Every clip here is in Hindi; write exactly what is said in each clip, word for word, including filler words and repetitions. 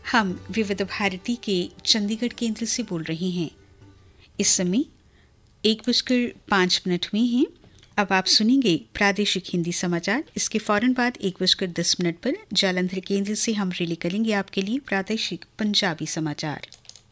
हम विविध भारती के चंडीगढ़ केंद्र से बोल रहे हैं। इस समय एक बजकर पाँच मिनट हुए हैं। अब आप सुनेंगे प्रादेशिक हिंदी समाचार। इसके फौरन बाद एक बजकर दस मिनट पर जालंधर केंद्र से हम रिले करेंगे आपके लिए प्रादेशिक पंजाबी समाचार।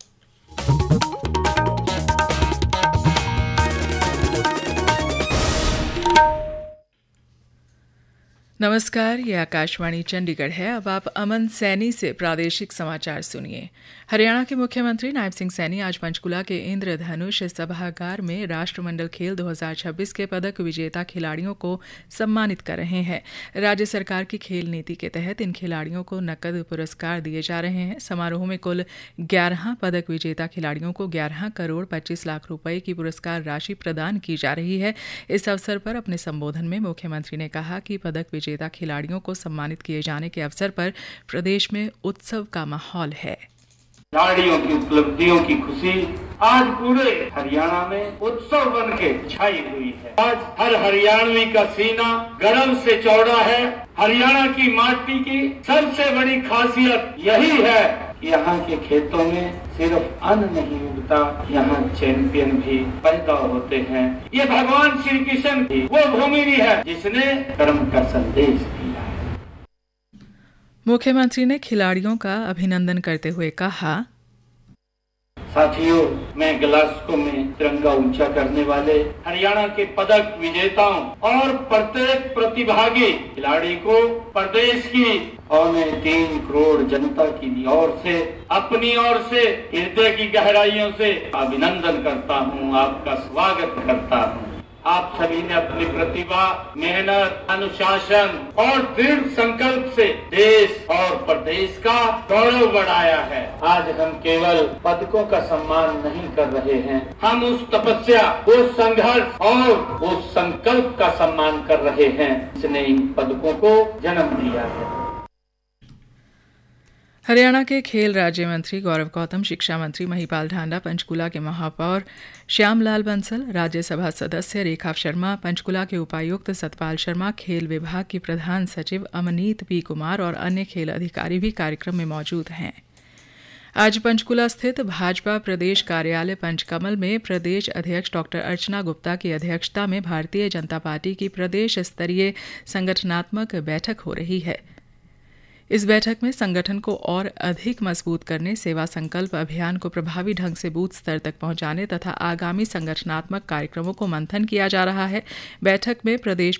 नमस्कार, ये आकाशवाणी चंडीगढ़ है। अब आप अमन सैनी से प्रादेशिक समाचार सुनिए। हरियाणा के मुख्यमंत्री नायब सिंह सैनी आज पंचकुला के इंद्रधनुष सभागार में राष्ट्रमंडल खेल दो हज़ार छब्बीस के पदक विजेता खिलाड़ियों को सम्मानित कर रहे हैं। राज्य सरकार की खेल नीति के तहत इन खिलाड़ियों को नकद पुरस्कार दिए जा रहे हैं। समारोह में कुल ग्यारह पदक विजेता खिलाड़ियों को ग्यारह करोड़ पच्चीस लाख रुपए की पुरस्कार राशि प्रदान की जा रही है। इस अवसर पर अपने संबोधन में मुख्यमंत्री ने कहा कि पदक विजेता खिलाड़ियों को सम्मानित किए जाने के अवसर पर प्रदेश में उत्सव का माहौल है। खिलाड़ियों की उपलब्धियों की खुशी आज पूरे हरियाणा में उत्सव बन के छाई हुई है। आज हर हरियाणवी का सीना गर्व से चौड़ा है। हरियाणा की माटी की सबसे बड़ी खासियत यही है कि यहाँ के खेतों में सिर्फ अन्न नहीं उगता, यहाँ चैंपियन भी पैदा होते हैं। ये भगवान श्री कृष्ण की वो भूमि भी है जिसने कर्म का संदेश दिया है। मुख्यमंत्री ने खिलाड़ियों का अभिनंदन करते हुए कहा, साथियों, मैं ग्लासगो में तिरंगा ऊंचा करने वाले हरियाणा के पदक विजेताओं और प्रत्येक प्रतिभागी खिलाड़ी को प्रदेश की पौने तीन करोड़ जनता की ओर से, अपनी ओर से, हृदय की गहराइयों से अभिनंदन करता हूं, आपका स्वागत करता हूं। आप सभी ने अपनी प्रतिभा, मेहनत, अनुशासन और दृढ़ संकल्प से देश और प्रदेश का गौरव बढ़ाया है। आज हम केवल पदकों का सम्मान नहीं कर रहे हैं, हम उस तपस्या, उस संघर्ष और उस संकल्प का सम्मान कर रहे हैं जिसने इन पदकों को जन्म दिया है। हरियाणा के खेल राज्य मंत्री गौरव गौतम, शिक्षा मंत्री महिपाल ढांडा, पंचकुला के महापौर श्यामलाल बंसल, राज्यसभा सदस्य रेखा शर्मा, पंचकुला के उपायुक्त सतपाल शर्मा, खेल विभाग की प्रधान सचिव अमनीत पी कुमार और अन्य खेल अधिकारी भी कार्यक्रम में मौजूद हैं। आज पंचकुला स्थित भाजपा प्रदेश कार्यालय पंचकमल में प्रदेश अध्यक्ष डॉक्टर अर्चना गुप्ता की अध्यक्षता में भारतीय जनता पार्टी की प्रदेश स्तरीय संगठनात्मक बैठक हो रही है। इस बैठक में संगठन को और अधिक मजबूत करने, सेवा संकल्प अभियान को प्रभावी ढंग से बूथ स्तर तक पहुंचाने तथा आगामी संगठनात्मक कार्यक्रमों को मंथन किया जा रहा है। बैठक में प्रदेश